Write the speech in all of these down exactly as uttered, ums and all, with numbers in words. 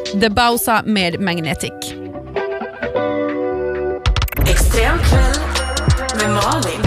The Bausa med Magnetic. Extremkväll med Malin.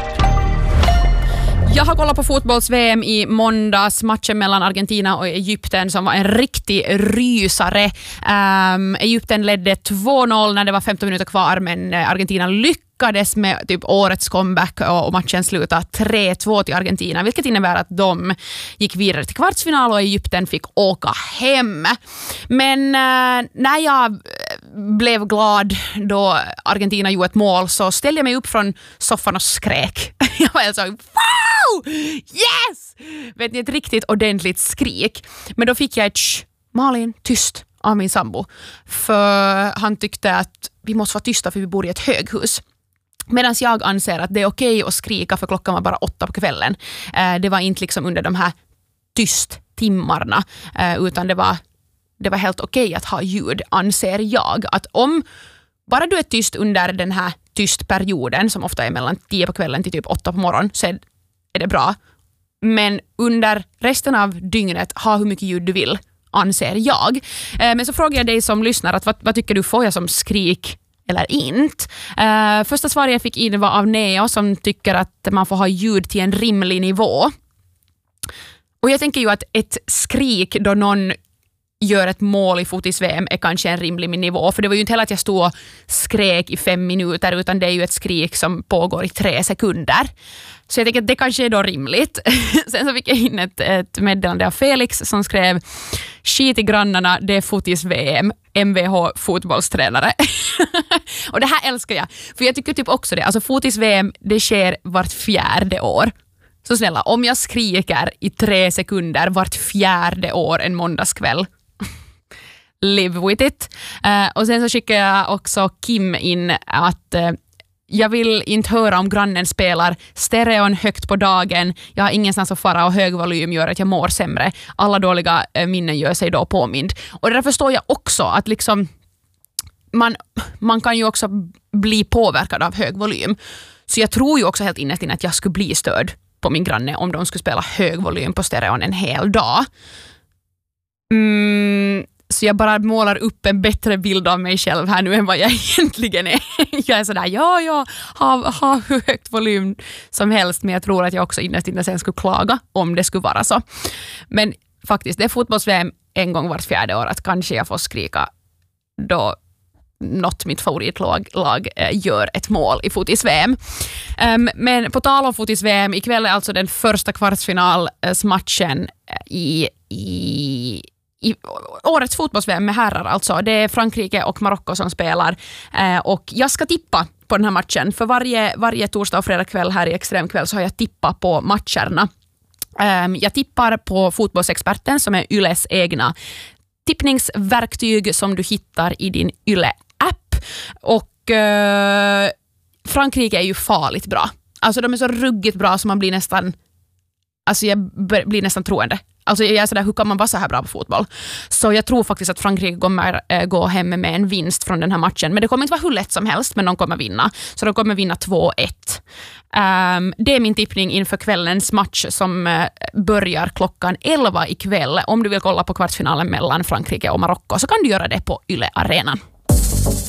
Jag har kollat på fotbolls-V M i måndags, matchen mellan Argentina och Egypten som var en riktig rysare. Um, Egypten ledde två noll när det var femton minuter kvar, men Argentina lyckades med typ årets comeback och, och matchen slutade tre två till Argentina, vilket innebär att de gick vidare till kvartsfinal och Egypten fick åka hem. Men uh, när jag blev glad då Argentina gjorde ett mål så ställde jag mig upp från soffan och skrek. Jag var alltså wow! Yes! Vet ni, ett riktigt ordentligt skrik. Men då fick jag ett shh, Malin, tyst av min sambo. För han tyckte att vi måste vara tysta för vi bor i ett höghus. Medan jag anser att det är okej att skrika för klockan var bara åtta på kvällen. Eh, det var inte liksom under de här tyst timmarna eh, utan det var, det var helt okej att ha ljud, anser jag. Att om bara du är tyst under den här tystperioden som ofta är mellan tio på kvällen till typ åtta på morgonen så är, är det bra. Men under resten av dygnet ha hur mycket ljud du vill, anser jag. Eh, men så frågar jag dig som lyssnar att vad, vad tycker du, får jag som skrik eller inte? Eh, första svaret jag fick in var av Neo som tycker att man får ha ljud till en rimlig nivå. Och jag tänker ju att ett skrik då någon gör ett mål i fotis-V M är kanske en rimlig nivå. För det var ju inte heller att jag stod och skrek i fem minuter utan det är ju ett skrik som pågår i tre sekunder. Så jag tänker att det kanske är då rimligt. Sen så fick jag in ett, ett meddelande av Felix som skrev: skit i grannarna, det är fotis-V M, M V H fotbollstränare. Och det här älskar jag. För jag tycker typ också det. Alltså fotis-V M, det sker vart fjärde år. Så snälla, om jag skriker i tre sekunder vart fjärde år en måndagskväll, live with it. Uh, och sen så skickar jag också Kim in att uh, jag vill inte höra om grannen spelar stereon högt på dagen. Jag har ingenstans att fara och hög volym gör att jag mår sämre. Alla dåliga uh, minnen gör sig då påmind. Och där förstår jag också att liksom man, man kan ju också bli påverkad av hög volym. Så jag tror ju också helt innerst in att jag skulle bli störd på min granne om de skulle spela hög volym på stereon en hel dag. Mm, så jag bara målar upp en bättre bild av mig själv här nu än vad jag egentligen är. Jag är sådär, ja, ja, ha, ha hur högt volym som helst, men jag tror att jag också innerst inne sen skulle klaga om det skulle vara så. Men faktiskt, det är fotbolls-V M en gång vart fjärde år att kanske jag får skrika då något mitt favoritlag lag, äh, gör ett mål i fotis-V M. Um, men på tal om fotis-V M, ikväll är alltså den första kvartsfinalsmatchen i, i, i årets fotbolls-V M med herrar. Alltså. Det är Frankrike och Marocko som spelar. Uh, och jag ska tippa på den här matchen. För varje, varje torsdag och fredag kväll här i Extremkväll så har jag tippat på matcherna. Um, jag tippar på Fotbollsexperten som är Yles egna tippningsverktyg som du hittar i din Yle-app. Och eh, Frankrike är ju farligt bra. Alltså de är så ruggigt bra som man blir nästan alltså jag blir nästan troende. Alltså jag är sådär, hur kan man vara så här bra på fotboll? Så jag tror faktiskt att Frankrike kommer äh, gå hem med en vinst från den här matchen. Men det kommer inte vara hur lätt som helst, men de kommer vinna. Så de kommer vinna två ett. Um, det är min tippning inför kvällens match som uh, börjar klockan elva ikväll. Om du vill kolla på kvartsfinalen mellan Frankrike och Marocko så kan du göra det på Yle Arenan.